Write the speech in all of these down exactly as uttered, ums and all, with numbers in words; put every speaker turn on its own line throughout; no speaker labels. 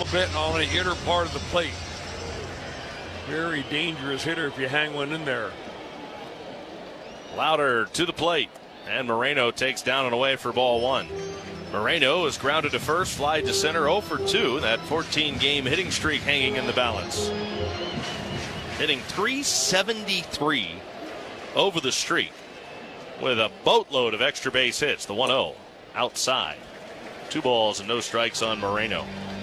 bit on the inner part of the plate. Very dangerous hitter if you hang one in there.
Louder to the plate, and Moreno takes down and away for ball one. Moreno is grounded to first, fly to center, oh for two. That fourteen-game hitting streak hanging in the balance. Hitting three seventy-three over the streak with a boatload of extra base hits. The one oh outside. Two balls and no strikes on Moreno.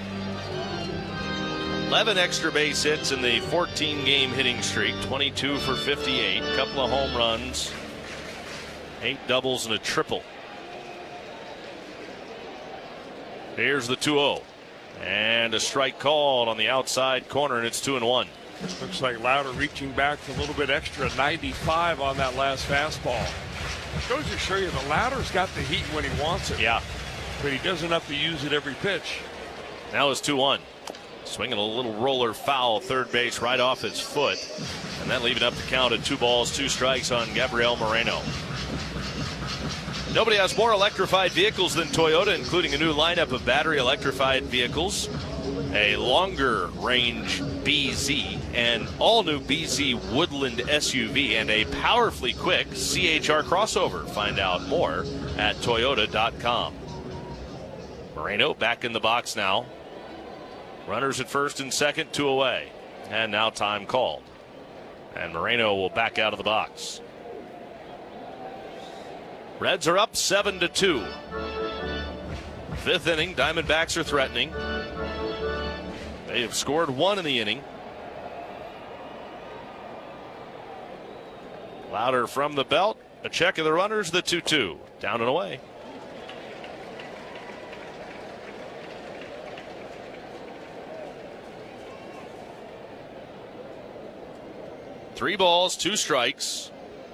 eleven extra base hits in the fourteen-game hitting streak. twenty-two for fifty-eight. Couple of home runs. Eight doubles and a triple. Here's the two oh. And a strike called on the outside corner, and it's two and one.
Looks like Louder reaching back for a little bit extra. ninety-five on that last fastball. Goes to show you the Louder's got the heat when he wants it.
Yeah.
But he doesn't have to use it every pitch.
Now it's two one. Swinging a little roller foul, third base right off his foot. And that leaving up the count at two balls, two strikes on Gabriel Moreno. Nobody has more electrified vehicles than Toyota, including a new lineup of battery electrified vehicles, a longer range B Z, an all-new B Z Woodland S U V, and a powerfully quick C H R crossover. Find out more at toyota dot com. Moreno back in the box now. Runners at first and second, two away. And now time called. And Moreno will back out of the box. Reds are up seven to two. Fifth inning, Diamondbacks are threatening. They have scored one in the inning. Louder from the belt. A check of the runners, the two two. Down and away. Three balls, two strikes.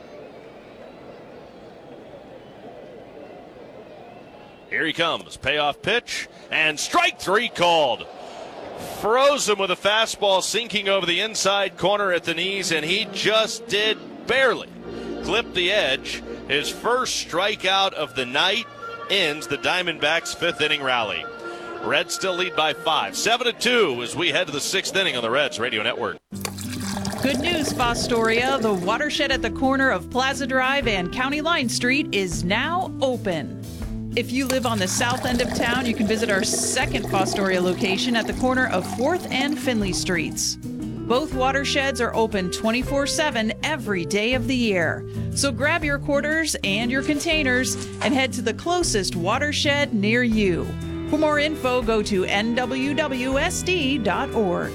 Here he comes. Payoff pitch. And strike three called. Froze him with a fastball sinking over the inside corner at the knees, and he just did barely clip the edge. His first strikeout of the night ends the Diamondbacks' fifth inning rally. Reds still lead by five. seven to two as we head to the sixth inning on the Reds Radio Network.
Good news, Fostoria. The watershed at the corner of Plaza Drive and County Line Street is now open. If you live on the south end of town, you can visit our second Fostoria location at the corner of fourth and Finley Streets. Both watersheds are open twenty-four seven every day of the year. So grab your quarters and your containers and head to the closest watershed near you. For more info, go to N W W S D dot org.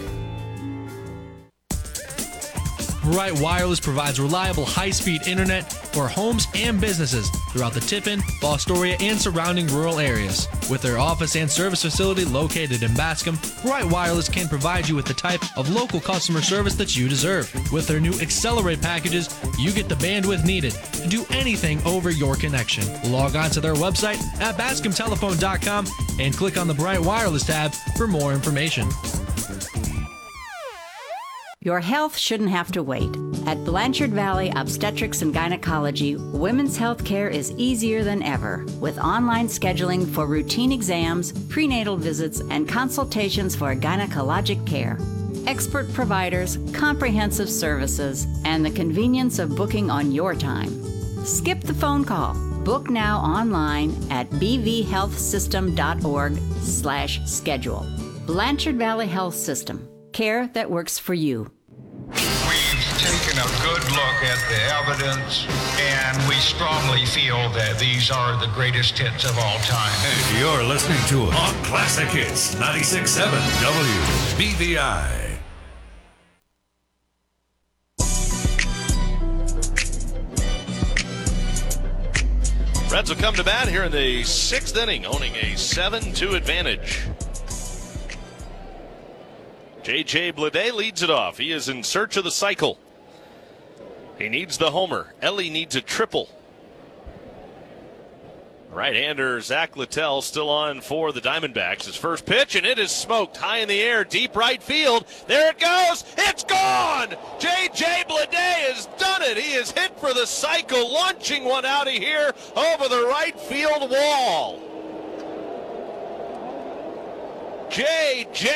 Bright Wireless provides reliable high-speed internet for homes and businesses throughout the Tiffin, Fostoria, and surrounding rural areas. With their office and service facility located in Bascom, Bright Wireless can provide you with the type of local customer service that you deserve. With their new Accelerate packages, you get the bandwidth needed to do anything over your connection. Log on to their website at bascom telephone dot com and click on the Bright Wireless tab for more information.
Your health shouldn't have to wait. At Blanchard Valley Obstetrics and Gynecology, women's health care is easier than ever, with online scheduling for routine exams, prenatal visits, and consultations for gynecologic care. Expert providers, comprehensive services, and the convenience of booking on your time. Skip the phone call. Book now online at b v health system dot org slash schedule. Blanchard Valley Health System. Care that works for you.
We've taken a good look at the evidence, and we strongly feel that these are the greatest hits of all time.
And you're listening to On Classic Hits ninety-six point seven W B V I.
Reds will come to bat here in the sixth inning, owning a seven two advantage. J J Bleday leads it off. He is in search of the cycle. He needs the homer. Ellie needs a triple. Right-hander Zach Littell still on for the Diamondbacks. His first pitch, and it is smoked high in the air, deep right field. There it goes. It's gone. J J Bleday has done it. He is hit for the cycle, launching one out of here over the right field wall. J J